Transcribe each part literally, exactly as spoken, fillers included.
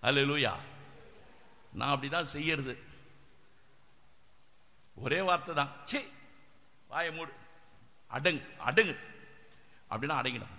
அல்லேலூயா. நான் அப்படிதான் செய்யறது. ஒரே வார்த்தை தான், சே வாய மூடு, அடங்கு அடங்கு அப்படின்னா அடங்கிடும்.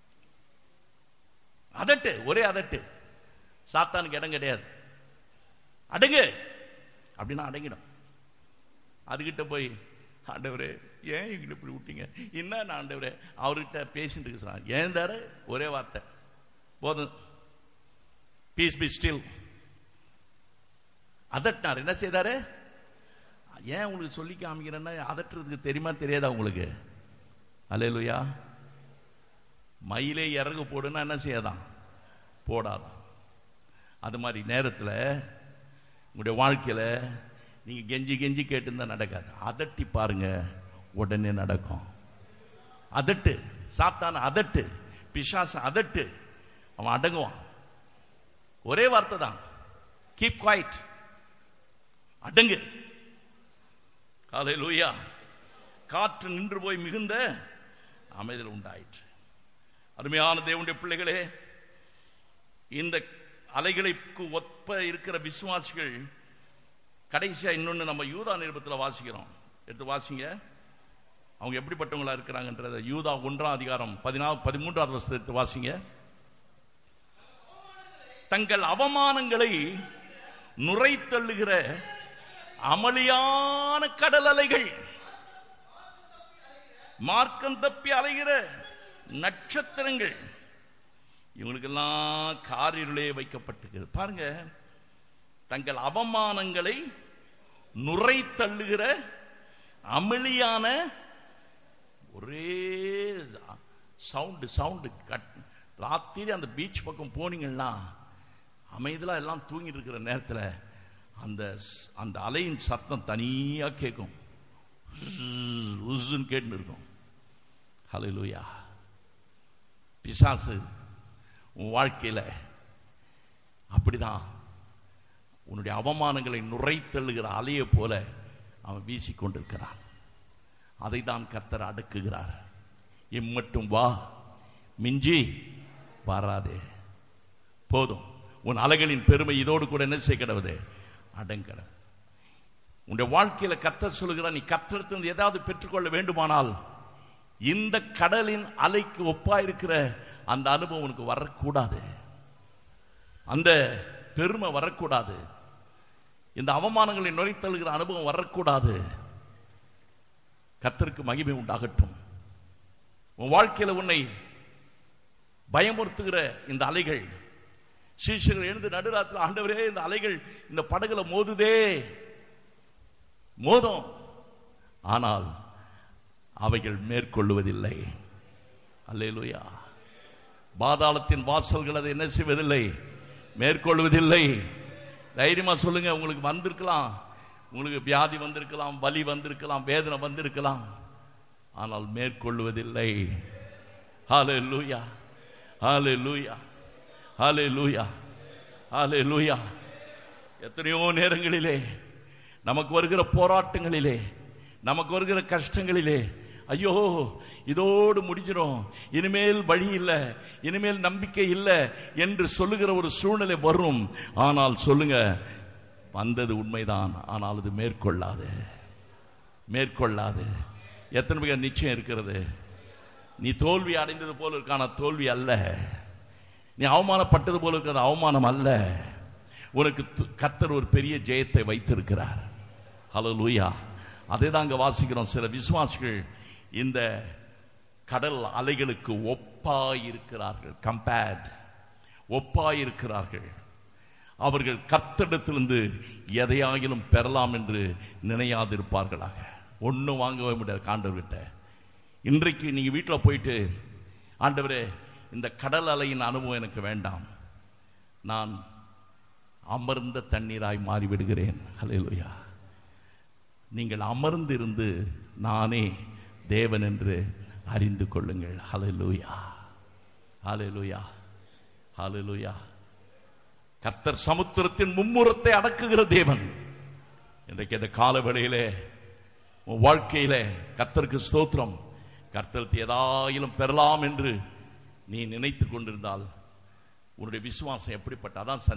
அதட்டு, ஒரே அதட்டு. சாத்தானுக்கு இடம் கிடையாது. அடங்கு அப்படின்னா அடங்கிடும். அதுகிட்ட போய் ஆண்டவரே ஏன் எங்களை இப்படி விட்டீங்க, என்ன ஆண்டவரே அவர்கிட்ட பேசிட்டு இருக்கு சார், ஏன் தாரு ஒரே வார்த்தை போதும், பீஸ் பி ஸ்டில். அதட்டினார். என்ன செய்தாரு? ஏன் உங்களுக்கு சொல்லி காமிக்கிறேன்னா அதட்டுறதுக்கு தெரியுமா தெரியாதா உங்களுக்கு? அல்லேலூயா. மயிலே இறகு போடுன்னா என்ன செய்யாதான்? போடாதான். அது மாதிரி நேரத்தில் உங்களுடைய வாழ்க்கையில நீங்க கெஞ்சி கெஞ்சி கேட்டு நடக்காது. அதட்டி பாருங்க, உடனே நடக்கும். அதட்டு, சாத்தான அதட்டு, பிசாச அதட்டு, அவன் அடங்குவான். ஒரே வார்த்தை தான், கீப் குவைட், அடங்கு. ஹல்லேலூயா. காற்று நின்று போய் மிகுந்த அமைதல் உண்டாயிற்று. அருமையான தேவனுடைய பிள்ளைகளே, இந்த அலைகளுக்கு ஒப்ப இருக்கிற விசுவாசிகள் கடைசியா இன்னொன்னு நம்ம யூதா நிருபத்தில் வாசிக்கிறோம். எடுத்து வாசிங்க. அவங்க எப்படிப்பட்டவங்களா இருக்கிறாங்கன்றத யூதா ஒன்றாம் அதிகாரம் பதினாறு பதிமூன்றாவது வசனத்தை வாசிங்க. தங்கள் அவமானங்களை நுரை தள்ளுகிற அமளியான கடல் அலைகள், மார்க்கம் தப்பி அலைகிற நட்சத்திரங்கள், இவங்களுக்கெல்லாம் காரிருளே வைக்கப்பட்டிருக்கிறது. பாருங்க, தங்கள் அவமானங்களை நுரை தள்ளுகிற அமளியான ஒரே சவுண்டு சவுண்டு கட். ராத்திரி அந்த பீச் பக்கம் போனீங்கன்னா அமைதியா எல்லாம் தூங்கிட்டு இருக்கிற நேரத்தில் அந்த அந்த அலையின் சத்தம் தனியா கேட்கும், கேட்டு இருக்கும். ஹல்லேலூயா. பிசாசு உன் வாழ்க்கையில அப்படிதான் உன்னுடைய அவமானங்களை நுரை தள்ளுகிற அலையை போல அவன் வீசிக்கொண்டிருக்கிறான். அதை தான் கர்த்தர் அடக்குகிறார். இம்மட்டும் வா, மிஞ்சி வராதே, போதும். உன் அலைகளின் பெருமை இதோடு கூட என்ன செய்ய கிடவுது? அடங்கட. உன்னுடைய வாழ்க்கையில கர்த்தர் சொல்லுகிறார், நீ கர்த்தரிடத்தில் ஏதாவது பெற்றுக்கொள்ள வேண்டுமானால் இந்த கடலின் அலைக்கு ஒப்பாயிருக்கிற அந்த அனுபவம் உனக்கு வரக்கூடாது. அந்த பெருமை வரக்கூடாது. இந்த அவமானங்களை நுரைத்தள்ளுகிற அனுபவம் வரக்கூடாது. கர்த்தருக்கு மகிமை உண்டாகட்டும். உன் வாழ்க்கையில உன்னை பயமுறுத்துகிற இந்த அலைகள், சீஷர்கள் எழுந்து நடுராத்திரி, ஆண்டவரே இந்த அலைகள் இந்த படகுல மோதுதே, மோதும், ஆனால் அவைகள் மேற்கொள்வதில்லை. அல்லேலூயா. பாதாளத்தின் வாசல்கள் அதை என்ன செய்வதில்லை? மேற்கொள்வதில்லை. தைரியமா சொல்லுங்க. உங்களுக்கு வந்திருக்கலாம், உங்களுக்கு வியாதி வந்திருக்கலாம், வலி வந்திருக்கலாம், வேதனை வந்திருக்கலாம், ஆனால் மேற்கொள்வதில்லை. ஹல்லேலூயா, ஹல்லேலூயா, ஹல்லேலூயா, ஹல்லேலூயா. எத்தனையோ நேரங்களிலே நமக்கு வருகிற போராட்டங்களிலே, நமக்கு வருகிற கஷ்டங்களிலே, ஐயோ இதோடு முடிஞ்சிடும், இனிமேல் வழி இல்லை, இனிமேல் நம்பிக்கை இல்லை என்று சொல்லுகிற ஒரு சூழ்நிலை வரும். ஆனால் சொல்லுங்க, வந்தது உண்மைதான், ஆனால் அது மேற்கொள்ளாது, மேற்கொள்ளாது. எத்தனை பேர் நிச்சயம் இருக்கிறது? நீ தோல்வி அடைந்தது போல இருக்கான தோல்வி அல்ல, நீ அவமானப்பட்டது போல இருக்கிறது அவமானம் அல்ல. உனக்கு கர்த்தர் ஒரு பெரிய ஜெயத்தை வைத்திருக்கிறார். ஹல்லேலூயா. அதை தான் அங்க வாசிக்கிறோம். சில விசுவாசிகள் இந்த கடல் அலைகளுக்கு ஒப்பாயிருக்கிறார்கள். கம்பேர்ட், ஒப்பாயிருக்கிறார்கள். அவர்கள் கர்த்தரிடத்திலிருந்து எதையாகிலும் பெறலாம் என்று நினையாதிருப்பார்களாக. ஒன்றும் வாங்கவே முடியாது ஆண்டவர்கிட்ட. இன்றைக்கு நீங்க வீட்டில் போயிட்டு, ஆண்டவரே இந்த கடல் அலையின் அனுபவம் எனக்கு வேண்டாம், நான் அமர்ந்த தண்ணீராய் மாறிவிடுகிறேன். ஹல்லேலூயா. நீங்கள் அமர்ந்து இருந்து நானே தேவன் என்று அறிந்து கொள்ளுங்கள். ஹல்லேலூயா, ஹல்லேலூயா, ஹல்லேலூயா. கர்த்தர் சமுத்திரத்தின் மும்முரத்தை அடக்குகிற தேவன். இன்றைக்கு இந்த கால வேளையிலே உன் வாழ்க்கையிலே கர்த்தருக்கு ஸ்தோத்திரம். கர்த்தருக்கு ஏதாயிலும் பெறலாம் என்று நீ நினைத்து கொண்டிருந்தால் உன்னுடைய விசுவாசம் எப்படிப்பட்ட, அதான்